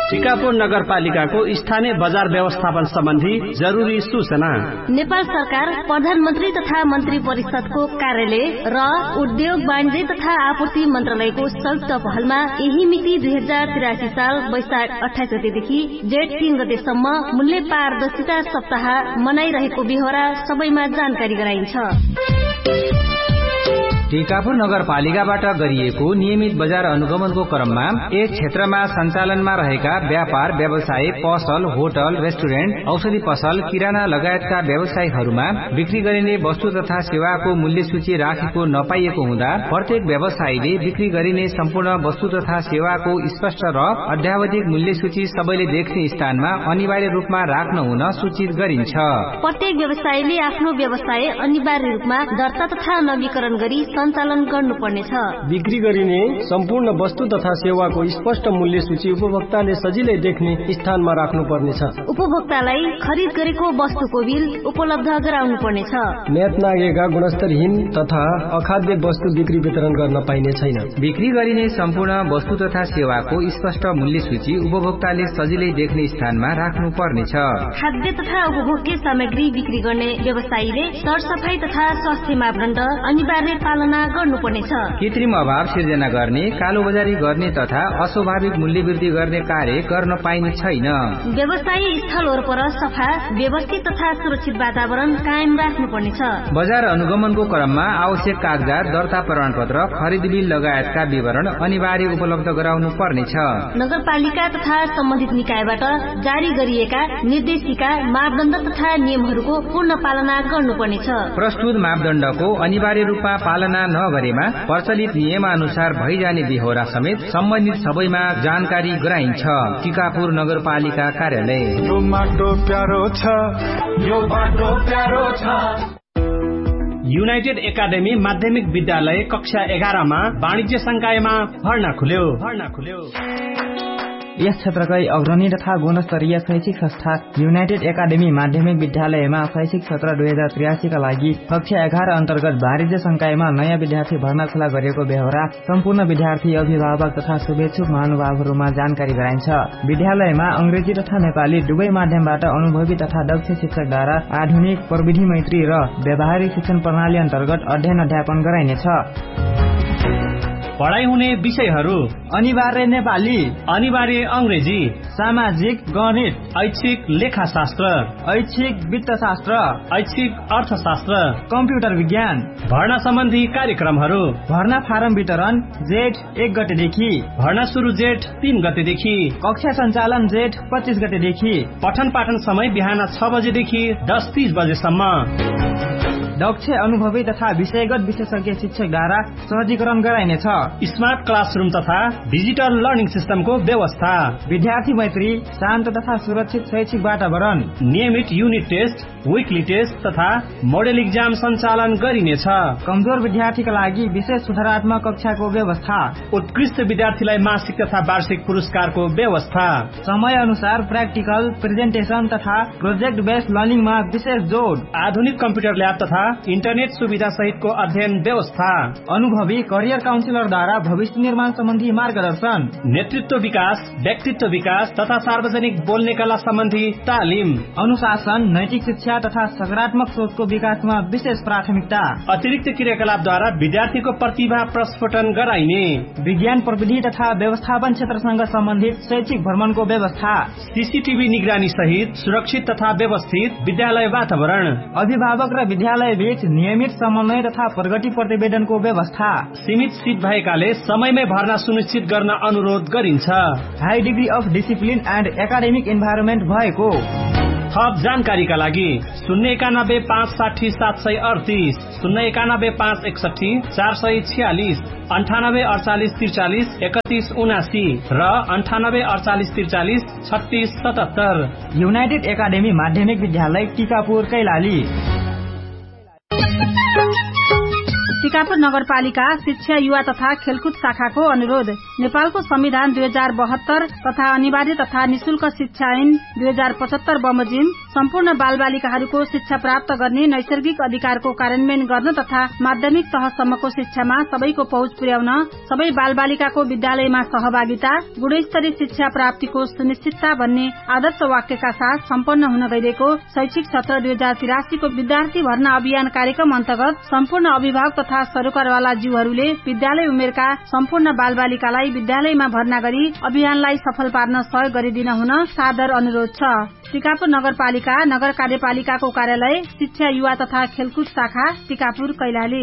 टिकापुर नगरपालिकाको स्थानीय बजार व्यवस्थापन सम्बन्धी जरुरी सूचना। नेपाल सरकार प्रधानमन्त्री तथा मन्त्री परिषदको कार्यालय र उद्योग वाणिज्य तथा आपूर्ति मन्त्रालयको संयुक्त पहलमा यही मिति 2083 साल वैशाख 28 गतेदेखि जेठ 3 गतेसम्म मूल्य पारदर्शिता सप्ताह मनाइरहेको बेहोरा सबैमा जानकारी गराइन्छ। टिकापुर नगरपालिकाबाट गरिएको नियमित बजार अनुगमनको क्रममा यस क्षेत्रमा सञ्चालनमा रहेका व्यापार व्यवसाय पसल होटल रेस्टुरेन्ट औषधि पसल किराना लगायतका व्यवसायीहरूमा बिक्री गरिने वस्तु तथा सेवाको मूल्य सूची राखेको नपाइएको हुँदा प्रत्येक व्यवसायीले बिक्री गरिने सम्पूर्ण वस्तु तथा सेवाको स्पष्ट र अद्यावधिक मूल्य सूची सबैले देख्ने स्थानमा अनिवार्य रूपमा राख्न हुन सूचित गरिन्छ। प्रत्येक व्यवसायीले आफ्नो व्यवसाय अनिवार्य रूपमा दर्ता तथा नवीकरण गरी सञ्चालन गर्नुपर्नेछ। बिक्री गरिने सम्पूर्ण वस्तु तथा सेवाको स्पष्ट मूल्य सूची उपभोक्ताले सजिलै देख्ने स्थानमा राख्नुपर्नेछ। उपभोक्तालाई खरिद गरेको वस्तुको बिल उपलब्ध गराउनु पर्नेछ। म्याद नागेका गुणस्तरहीन तथा अखाद्य वस्तु बिक्री वितरण गर्न पाइने छैन। बिक्री गरिने सम्पूर्ण वस्तु तथा सेवाको स्पष्ट मूल्य सूची उपभोक्ताले सजिलै देख्ने स्थानमा राख्नु पर्नेछ। खाद्य तथा उपभोग्य सामग्री बिक्री गर्ने व्यवसायीले सरसफाई तथा स्वास्थ्य मापदण्ड अनिवार्य पालना गर्नुपर्नेछ। कृत्रिम अभाव सिर्जना गर्ने कालोबजारी गर्ने तथा अस्वाभाविक मूल्य वृद्धि गर्ने कार्य गर्न पाइने छैन। व्यवसायी स्थल वरपर सफा व्यवस्थित तथा सुरक्षित वातावरण कायम राख्नुपर्नेछ। बजार अनुगमनको क्रममा आवश्यक कागजात दर्ता प्रमाणपत्र खरिद बिल लगायतका विवरण अनिवार्य उपलब्ध गराउनु पर्नेछ। नगरपालिका तथा सम्बन्धित निकायबाट जारी गरिएका निर्देशिका मापदण्ड तथा नियमहरूको पूर्ण पालना गर्नुपर्नेछ। प्रस्तुत मापदण्डको अनिवार्य रूपमा पालना नगरेमा प्रचलित नियमानुसार भइजाने बेहोरा समेत सम्बन्धित सबैमा जानकारी गराइन्छ। टिकापुर नगरपालिका कार्यालय। यो माटो प्यारो छ, यो बाटो प्यारो छ। युनाइटेड एकाडेमी माध्यमिक विद्यालय कक्षा 11 मा वाणिज्य संकायमा भर्ना खुल्यो। यस क्षेत्रकै अग्रणी तथा गुणस्तरीय शैक्षिक संस्था युनाइटेड एकाडेमी माध्यमिक विद्यालयमा शैक्षिक सत्र 2083 का लागि कक्षा 11 अन्तर्गत वाणिज्य संकायमा नयाँ विद्यार्थी भर्ना खुला गरिएको बेहोरा सम्पूर्ण विद्यार्थी अभिभावक तथा शुभेच्छुक महानुभावहरूमा जानकारी गराइन्छ। विद्यालयमा अंग्रेजी तथा नेपाली दुवै माध्यमबाट अनुभवी तथा दक्ष शिक्षकद्वारा आधुनिक प्रविधि मैत्री र व्यावहारिक शिक्षण प्रणाली अन्तर्गत अध्ययन अध्यापन गराइनेछ। पढाइ हुने विषयहरू अनिवार्य नेपाली, अनिवार्य अंग्रेजी, सामाजिक गणित, ऐच्छिक लेखाशास्त्र, ऐच्छिक वित्तशास्त्र, ऐच्छिक अर्थशास्त्र, कम्प्युटर विज्ञान। भर्ना सम्बन्धी कार्यक्रमहरू भर्ना फारम वितरण जेठ 1 गतेदेखि, भर्ना सुरु जेठ 3 गतेदेखि, कक्षा सञ्चालन जेठ 25 गतेदेखि, पठन पाठन समय बिहान 6 बजेदेखि 10:30 बजेसम्म। दक्ष अनुभवी तथा विषयगत विशेषज्ञ शिक्षकद्वारा सहजीकरण गराइनेछ। स्मार्ट क्लासरूम तथा डिजिटल लर्निङ सिस्टमको व्यवस्था। विद्यार्थी मैत्री शान्त तथा सुरक्षित शैक्षिक वातावरण। नियमित युनिट टेस्ट, विकली टेस्ट तथा मोडेल इक्जाम सञ्चालन गरिनेछ। कमजोर विद्यार्थीका लागि विशेष सुधारात्मक कक्षाको व्यवस्था। उत्कृष्ट विद्यार्थीलाई मासिक तथा वार्षिक पुरस्कारको व्यवस्था। समय अनुसार प्र्याक्टिकल प्रेजेन्टेसन तथा प्रोजेक्ट बेस्ड लर्निङमा विशेष जोड। आधुनिक कम्प्युटर ल्याब तथा इन्टरनेट सुविधा सहितको अध्ययन व्यवस्था। अनुभवी करियर काउन्सिलरद्वारा भविष्य निर्माण सम्बन्धी मार्गदर्शन। नेतृत्व विकास, व्यक्तित्व विकास तथा सार्वजनिक बोल्ने कला सम्बन्धी तालिम। अनुशासन, नैतिक शिक्षा तथा सकारात्मक सोचको विकासमा विशेष प्राथमिकता। अतिरिक्त क्रियाकलापद्वारा विद्यार्थीको प्रतिभा प्रस्फुटन गराइने। विज्ञान प्रविधि तथा व्यवस्थापन क्षेत्रसँग सम्बन्धित शैक्षिक भ्रमणको व्यवस्था। सीसीटीभी निगरानी सहित सुरक्षित तथा व्यवस्थित विद्यालय वातावरण। अभिभावक र विद्यालय बीच नियमित समन्वय तथा प्रगति प्रतिवेदनको व्यवस्था। सीमित सीट भएकाले समयमै भर्ना सुनिश्चित गर्न अनुरोध गरिन्छ। High degree of discipline and academic environment भएको। थप जानकारीका लागि 091 560 738, 091 561 446, 98 48 43 31 79 र 98 48 43 36 77। युनाइटेड एकाडेमी माध्यमिक विद्यालय टिकापुर कैलाली। टिकापुर नगरपालिका शिक्षा युवा तथा खेलकुद शाखाको अनुरोध। नेपालको संविधान 2072 तथा अनिवार्य तथा निशुल्क शिक्षा ऐन 2075 बमोजिम सम्पूर्ण बालबालिकाहरूको शिक्षा प्राप्त गर्ने नैसर्गिक अधिकारको कार्यान्वयन गर्न तथा माध्यमिक तहसम्मको शिक्षामा सबैको पहुँच पुर्याउन सबै बालबालिकाको विद्यालयमा सहभागिता, गुणस्तरीय शिक्षा प्राप्तिको सुनिश्चितता भन्ने आदर्श वाक्यका साथ सम्पन्न हुन गइरहेको शैक्षिक सत्र 2083 को विद्यार्थी भर्ना अभियान कार्यक्रम अन्तर्गत सम्पूर्ण अभिभावक तथा सरोकारवाला जीवहरूले विद्यालय उमेरका सम्पूर्ण बालबालिकालाई विद्यालयमा भर्ना गरी अभियानलाई सफल पार्न सहयोग गरिदिन हुन सादर अनुरोध छ। टिकापुर नगरपालिका नगर कार्यपालिकाको कार्यालय शिक्षा युवा तथा खेलकुद शाखा टिकापुर कैलाली।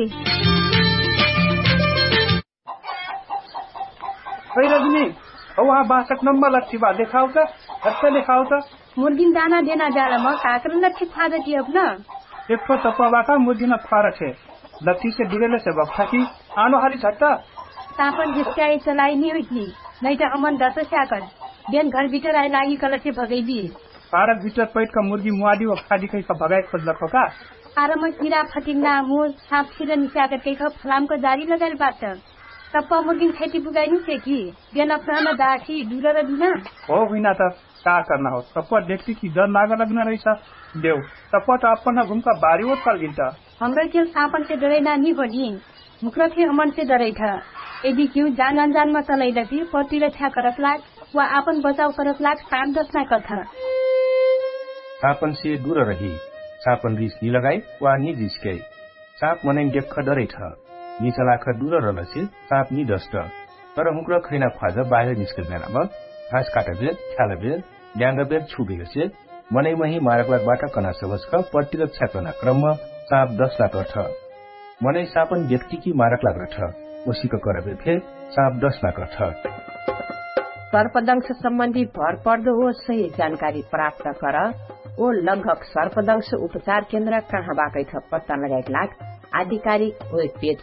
वहाँ 62 नंबर लक्ष्य बा देखाओ त अच्छा देखाओ त मुर्गी दाना देना जाला म काकर लक्ष्य फादा दियो न एक तो तपा का मुर्गी न फारा छे लक्ष्य से डिगले से बक्ता की आनो हारी छट्टा तापन जिसकाई चलाई नहीं हुई नहीं तो अमन 10 साकर दिन घर भीतर आए लागी कलर से भगैदी पारक भीतर पैट का मुर्गी मुआदी व खादी कई का भगाए खोज लखो का आराम कीड़ा फटिंगना मुर सांप छिरन निसाकर कई का फलाम को जारी लगाल बात तप्पा मुर्गी खेती बुगाइनु छे कि दिन अपना दाठी दुरा र बिना हो बिना त का करना हो तप्पा देखती कि डर लाग लगना रहिछ देव तप्पा त अपन घुमका बारी ओत कर गिल्ता हमरा के सापन से डरे ना नि बनी मुखरा के हमन से डरै था यदि क्यों जान अनजान में चलै लगी प्रतिरक्षा करत लाग वा अपन बचाव करत लाग 5-10 ना कथा सापन से दूर रही सापन रिस नि लगाई वा नि जिस्कै साप मनै देख डरै छ नि चलाख दूर रहलसे साप नि डस्ट तर हुक्र खैना फाज बाहिर निस्कल बेलामा घाँस काटबे ख्यालबे ड्याङ्गबे छुबेगसे मनै मही मारकबाट कना सबस्क प्रतिरक्षा गर्न क्रममा साप 10 लाख छ मनै सापन व्यक्ति की मारक लाग छ ओसीको करबे फे साप 10 लाख छ सर्पदंश सम्बन्धी भरपर्दो हो सही जानकारी प्राप्त गर ओ लगभग सर्पदंश उपचार केन्द्र कहाँबाटै छ पत्ता लगाएका लाग आधिकारिक वेब पेज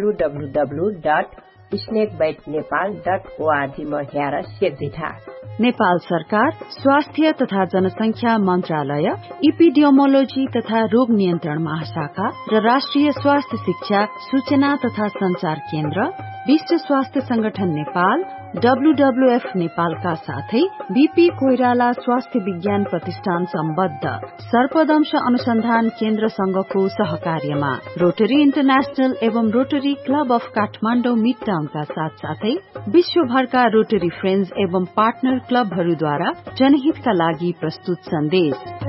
www.snakebitenepal.org मा हेर सेक्दिथा। नेपाल सरकार स्वास्थ्य तथा जनसंख्या मन्त्रालय, इपिडियोमोलोजी तथा रोग नियन्त्रण महाशाखा र राष्ट्रिय स्वास्थ्य शिक्षा सूचना तथा संचार केन्द्र, विश्व स्वास्थ्य संगठन नेपाल, WWF नेपालका साथै बीपी कोइराला स्वास्थ्य विज्ञान प्रतिष्ठान सम्बद्ध सर्पदंश अनुसन्धान केन्द्र संघको सहकार्यमा रोटरी इन्टरनेशनल एवं रोटरी क्लब अफ काठमाडौँ मिडटाउनका साथसाथै विश्वभरका रोटरी फ्रेन्ड्स एवं पार्टनर क्लबहरूद्वारा जनहितका लागि प्रस्तुत सन्देश।